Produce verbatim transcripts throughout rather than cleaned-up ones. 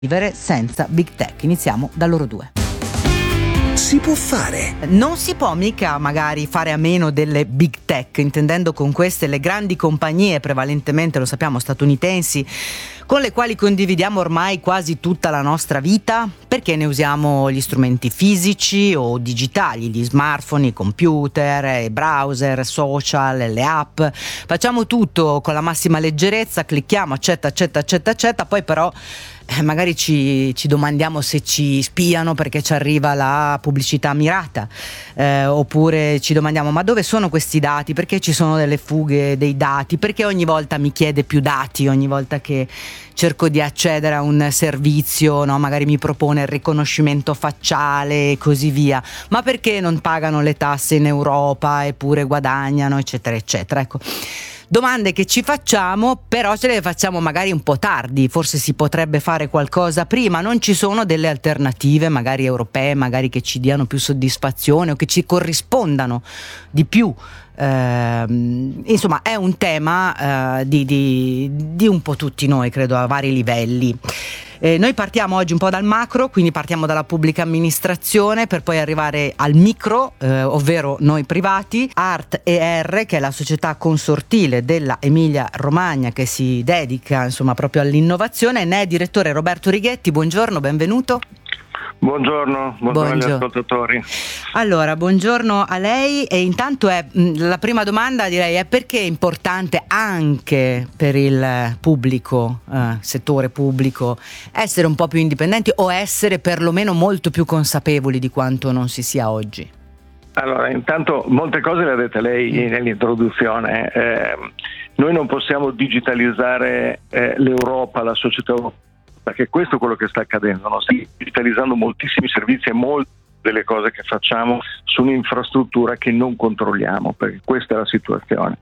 vivere senza Big Tech. Iniziamo da loro due. Si può fare? Non si può mica magari fare a meno delle Big Tech, intendendo con queste le grandi compagnie, prevalentemente lo sappiamo statunitensi, con le quali condividiamo ormai quasi tutta la nostra vita, perché ne usiamo gli strumenti fisici o digitali, gli smartphone, i computer, i browser, social, le app. Facciamo tutto con la massima leggerezza, clicchiamo accetta, accetta, accetta, accetta, poi però eh, magari ci, ci domandiamo se ci spiano perché ci arriva la pubblicità mirata, eh, oppure ci domandiamo ma dove sono questi dati, perché ci sono delle fughe dei dati, perché ogni volta mi chiede più dati, ogni volta che cerco di accedere a un servizio, no? Magari mi propone il riconoscimento facciale e così via, ma perché non pagano le tasse in Europa eppure guadagnano, eccetera eccetera. Ecco, domande che ci facciamo, però ce le facciamo magari un po' tardi, forse si potrebbe fare qualcosa prima, non ci sono delle alternative magari europee, magari che ci diano più soddisfazione o che ci corrispondano di più. Uh, insomma è un tema uh, di, di, di un po' tutti noi, credo, a vari livelli. Eh, noi partiamo oggi un po' dal macro, quindi partiamo dalla pubblica amministrazione per poi arrivare al micro, eh, ovvero noi privati. Art E R, che è la società consortile della Emilia Romagna che si dedica insomma proprio all'innovazione, ne è direttore Roberto Righetti. Buongiorno, benvenuto. Buongiorno, buongiorno agli ascoltatori. Allora, buongiorno a lei, e intanto è la prima domanda, direi, è perché è importante anche per il pubblico, eh, settore pubblico, essere un po' più indipendenti o essere perlomeno molto più consapevoli di quanto non si sia oggi? Allora, intanto molte cose le ha dette lei nell'introduzione. Eh, noi non possiamo digitalizzare eh, l'Europa, la società europea, perché questo è quello che sta accadendo, no? Stiamo digitalizzando moltissimi servizi e molte delle cose che facciamo su un'infrastruttura che non controlliamo, perché questa è la situazione.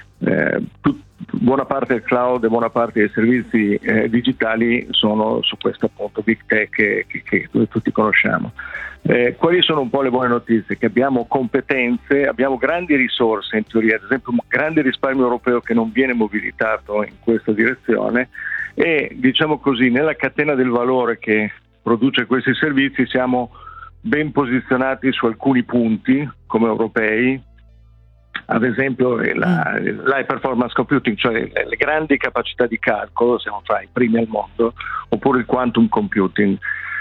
Eh, tut, buona parte del cloud e buona parte dei servizi eh, digitali sono su questo appunto Big Tech che, che, che tutti conosciamo. Eh, quali sono un po' le buone notizie? Che abbiamo competenze, abbiamo grandi risorse in teoria, ad esempio un grande risparmio europeo che non viene mobilitato in questa direzione, e diciamo così nella catena del valore che produce questi servizi siamo ben posizionati su alcuni punti come europei, ad esempio la, l'high performance computing, cioè le, le grandi capacità di calcolo, siamo fra i primi al mondo, oppure il quantum computing.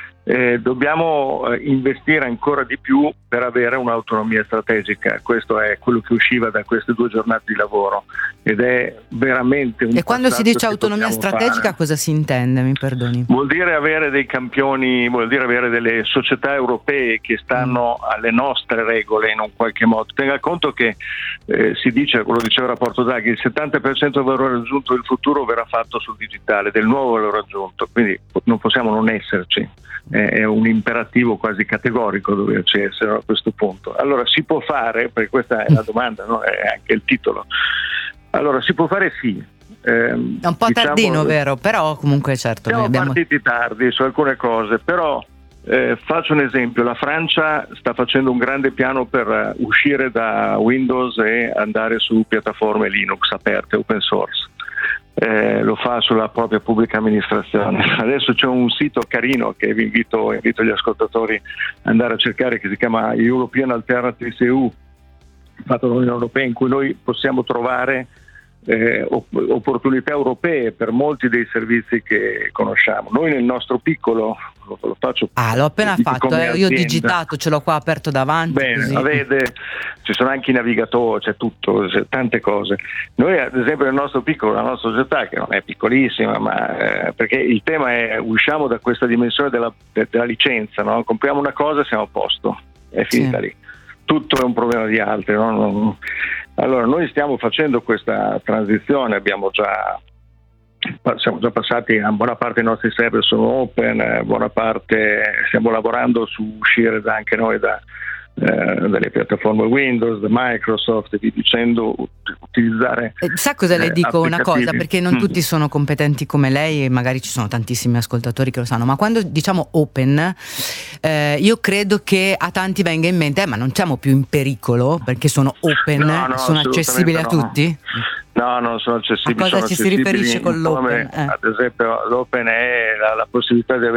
Eh, dobbiamo eh, investire ancora di più per avere un'autonomia strategica. Questo è quello che usciva da queste due giornate di lavoro ed è veramente un E quando si dice autonomia strategica fare. Cosa si intende? Mi perdoni. Vuol dire avere dei campioni, vuol dire avere delle società europee che stanno mm. alle nostre regole in un qualche modo. Tenga conto che eh, si dice, lo diceva il rapporto Draghi, il settanta per cento del valore aggiunto del futuro verrà fatto sul digitale, del nuovo valore aggiunto, quindi non possiamo non esserci. È un imperativo quasi categorico doverci essere a questo punto. Allora si può fare, perché questa è la domanda, no? È anche il titolo. Allora si può fare sì. Eh, è un po' diciamo, tardino, vero? Però comunque certo. Siamo noi abbiamo... partiti tardi su alcune cose, però eh, faccio un esempio. La Francia sta facendo un grande piano per uscire da Windows e andare su piattaforme Linux aperte, open source. Eh, lo fa sulla propria pubblica amministrazione. Adesso c'è un sito carino che vi invito, invito gli ascoltatori ad andare a cercare, che si chiama European Alternatives E U, fatto dall'Unione Europea, in cui noi possiamo trovare eh, opportunità europee per molti dei servizi che conosciamo. Noi nel nostro piccolo, lo, lo faccio ah l'ho appena fatto, eh, io ho digitato, ce l'ho qua aperto davanti. Bene, così. Vede, ci sono anche i navigatori, c'è tutto, c'è tante cose. Noi ad esempio nel nostro piccolo, la nostra società, che non è piccolissima, ma eh, perché il tema è usciamo da questa dimensione della, della licenza, no? Compriamo una cosa e siamo a posto, è finita sì. lì. Tutto è un problema di altri, no? Non... Allora noi stiamo facendo questa transizione, abbiamo già siamo già passati, a buona parte dei nostri server sono open, buona parte stiamo lavorando su uscire da, anche noi da eh, dalle piattaforme Windows, da Microsoft e via dicendo, utilizzare. Eh, sa cosa le dico una cosa, perché non tutti sono competenti come lei e magari ci sono tantissimi ascoltatori che lo sanno, ma quando diciamo open eh, io credo che a tanti venga in mente eh, ma non siamo più in pericolo perché sono open, no, no, sono accessibili a no. tutti? No, non sono accessibili. A cosa sono ci si riferisce con l'open? Come, eh. Ad esempio l'open è la, la possibilità di avere